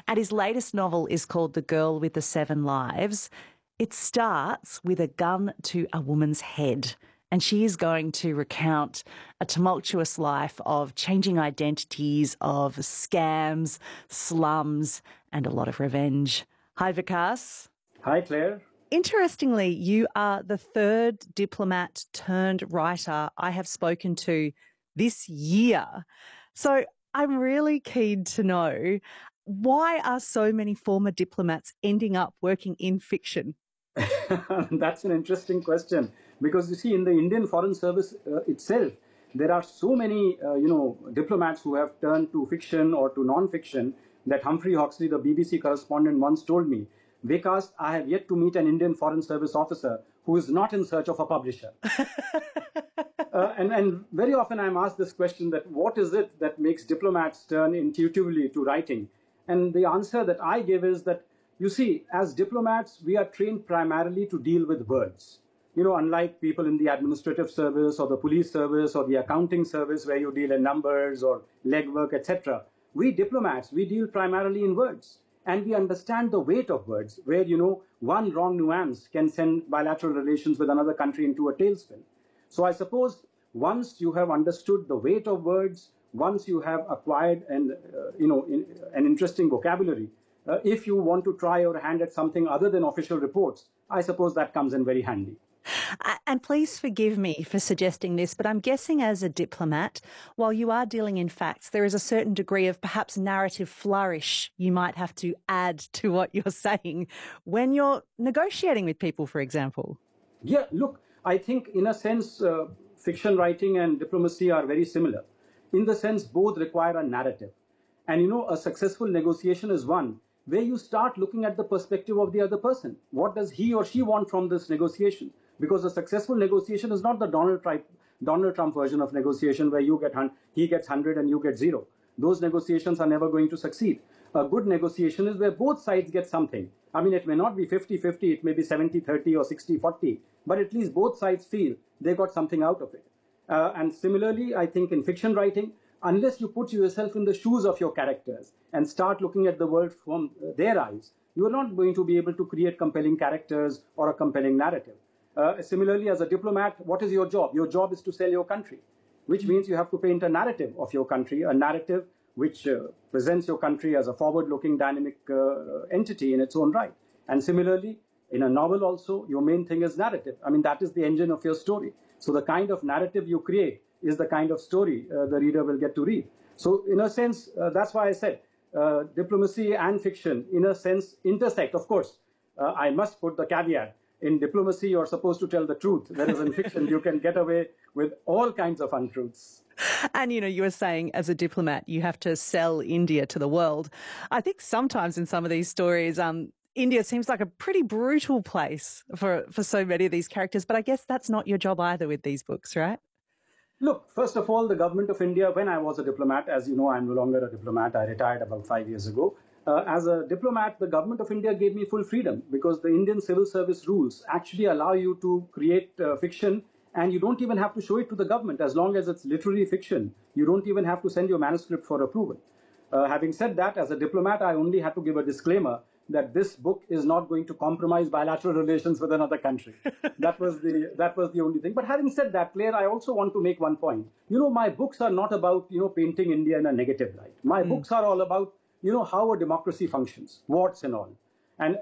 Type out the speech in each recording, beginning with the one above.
And his latest novel is called The Girl with the Seven Lives. It starts with a gun to a woman's head, and she is going to recount a tumultuous life of changing identities, of scams, slums, and a lot of revenge. Hi, Vikas. Hi, Claire. Interestingly, you are the third diplomat turned writer I have spoken to this year. So I'm really keen to know, why are so many former diplomats ending up working in fiction? That's an interesting question, because you see, in the Indian Foreign Service itself, there are so many, diplomats who have turned to fiction or to non-fiction that Humphrey Hoxley, the BBC correspondent, once told me, Vikas, I have yet to meet an Indian Foreign Service officer who is not in search of a publisher. And very often I'm asked this question, that what is it that makes diplomats turn intuitively to writing? And the answer that I give is that, you see, as diplomats, we are trained primarily to deal with words. You know, unlike people in the administrative service or the police service or the accounting service where you deal in numbers or legwork, etc., we diplomats, we deal primarily in words. And we understand the weight of words, where, one wrong nuance can send bilateral relations with another country into a tailspin. So I suppose once you have understood the weight of words, once you have acquired an interesting vocabulary, if you want to try your hand at something other than official reports, I suppose that comes in very handy. And please forgive me for suggesting this, but I'm guessing as a diplomat, while you are dealing in facts, there is a certain degree of perhaps narrative flourish you might have to add to what you're saying when you're negotiating with people, for example. Yeah, look, I think in a sense, fiction writing and diplomacy are very similar. In the sense, both require a narrative. And a successful negotiation is one where you start looking at the perspective of the other person. What does he or she want from this negotiation? Because a successful negotiation is not the Donald Trump version of negotiation where he gets 100 and you get 0. Those negotiations are never going to succeed. A good negotiation is where both sides get something. I mean, it may not be 50-50, it may be 70-30 or 60-40, but at least both sides feel they got something out of it. And similarly, I think in fiction writing, unless you put yourself in the shoes of your characters and start looking at the world from their eyes, you are not going to be able to create compelling characters or a compelling narrative. Similarly, as a diplomat, what is your job? Your job is to sell your country, which means you have to paint a narrative of your country, a narrative which presents your country as a forward-looking, dynamic entity in its own right. And similarly, in a novel also, your main thing is narrative. I mean, that is the engine of your story. So the kind of narrative you create is the kind of story the reader will get to read. So in a sense, that's why I said diplomacy and fiction, in a sense, intersect. Of course, I must put the caveat. In diplomacy, you're supposed to tell the truth, whereas in fiction, you can get away with all kinds of untruths. And, you were saying as a diplomat, you have to sell India to the world. I think sometimes in some of these stories, India seems like a pretty brutal place for so many of these characters, but I guess that's not your job either with these books, right? Look, first of all, the government of India, when I was a diplomat, as you know, I'm no longer a diplomat. I retired about 5 years ago. As a diplomat, the government of India gave me full freedom because the Indian civil service rules actually allow you to create fiction, and you don't even have to show it to the government as long as it's literary fiction. You don't even have to send your manuscript for approval. Having said that, as a diplomat, I only had to give a disclaimer that this book is not going to compromise bilateral relations with another country. That was the only thing. But having said that, Claire, I also want to make one point. My books are not about, painting India in a negative light. My books are all about, how a democracy functions, warts and all. And,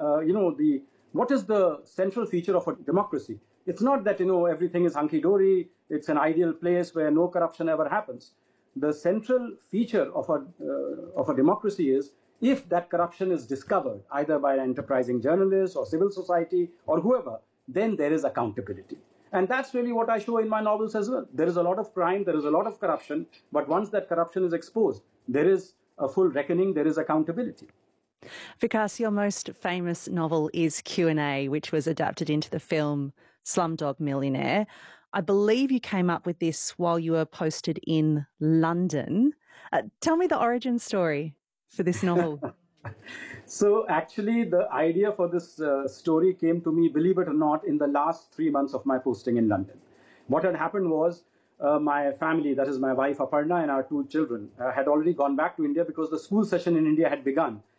what is the central feature of a democracy? It's not that, everything is hunky-dory, it's an ideal place where no corruption ever happens. The central feature of a democracy is, if that corruption is discovered, either by an enterprising journalist or civil society or whoever, then there is accountability. And that's really what I show in my novels as well. There is a lot of crime, there is a lot of corruption, but once that corruption is exposed, there is a full reckoning, there is accountability. Vikas, your most famous novel is Q&A, which was adapted into the film Slumdog Millionaire. I believe you came up with this while you were posted in London. Tell me the origin story for this novel. So actually, the idea for this story came to me, believe it or not, in the last 3 months of my posting in London. What had happened was my family, that is my wife Aparna and our 2 children, had already gone back to India because the school session in India had begun.